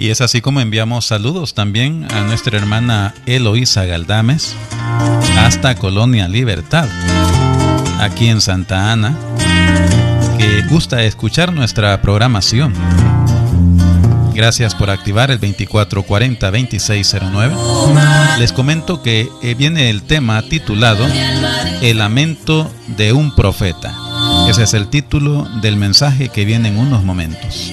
Y es así como enviamos saludos también a nuestra hermana Eloísa Galdames hasta Colonia Libertad, aquí en Santa Ana, que gusta escuchar nuestra programación. Gracias por activar el 2440-2609. Les comento que viene el tema titulado El lamento de un profeta. Ese es el título del mensaje que viene en unos momentos.